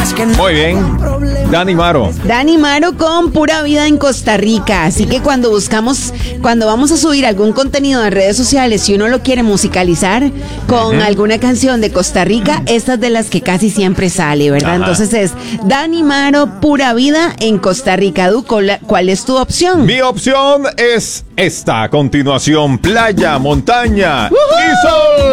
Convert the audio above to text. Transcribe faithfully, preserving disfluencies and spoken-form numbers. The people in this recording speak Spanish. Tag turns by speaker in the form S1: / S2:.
S1: Muy bien. Dani Maro.
S2: Dani Maro con Pura Vida en Costa Rica. Así que cuando buscamos, cuando vamos a subir algún contenido en redes sociales, si uno lo quiere musicalizar con uh-huh. alguna canción de Costa Rica, esta es de las que casi siempre sale, ¿verdad? Ajá. Entonces es Dani Maro, Pura Vida en Costa Rica. Du, ¿cuál es tu opción?
S1: Mi opción es esta. A continuación, playa, montaña uh-huh. y sol.